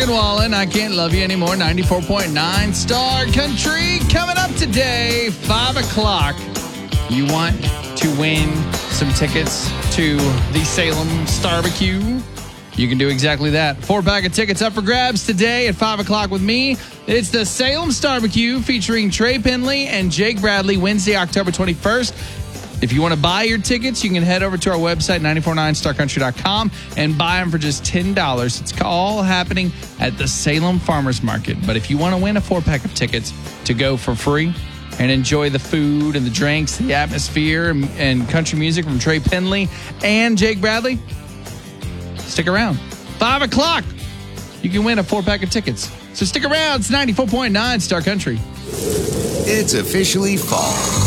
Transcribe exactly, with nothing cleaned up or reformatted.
Morgan Wallen, I Can't Love You Anymore, ninety-four point nine Star Country. Coming up today, five o'clock. You want to win some tickets to the Salem Starbecue? You can do exactly that. Four pack of tickets up for grabs today at five o'clock with me. It's the Salem Starbecue featuring Trey Penley and Jake Bradley, Wednesday, October twenty-first. If you want to buy your tickets, you can head over to our website, nine four nine star country dot com, and buy them for just ten dollars. It's all happening at the Salem Farmers Market. But if you want to win a four-pack of tickets to go for free and enjoy the food and the drinks, the atmosphere, and, and country music from Trey Penley and Jake Bradley, stick around. five o'clock, you can win a four-pack of tickets. So stick around. It's ninety-four point nine Star Country. It's officially fall.